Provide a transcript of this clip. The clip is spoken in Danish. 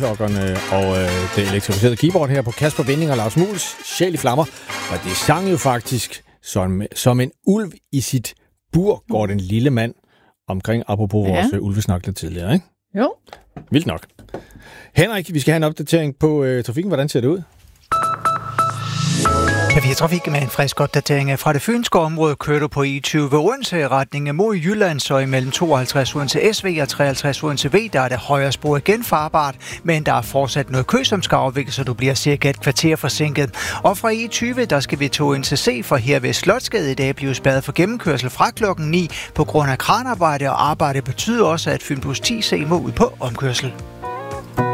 klokkerne og det elektrificerede keyboard her på Kasper Winding og Lars Muhls Sjæl i flammer. Og det sang jo faktisk som en ulv i sit bur, går den lille mand omkring, apropos vores ulvesnak lidt tidligere, ikke? Jo. Vildt nok. Henrik, vi skal have en opdatering på trafikken. Hvordan ser det ud? Ja, vi har trafik med en frisk opdatering fra det fynske område. Kører du på E20 ved Odense retning mod Jylland, så imellem 52 Odense SV og 53 Odense V, der er det højre spor igen farbart, men der er fortsat noget kø, som skal afvikles, så du bliver cirka et kvarter forsinket. Og fra E20, der skal vi tog ind til C, for her ved Slotsgade i dag bliver spadet for gennemkørsel fra klokken 9 på grund af kranarbejde, og arbejde betyder også, at Fynbus 10C må ud på omkørsel.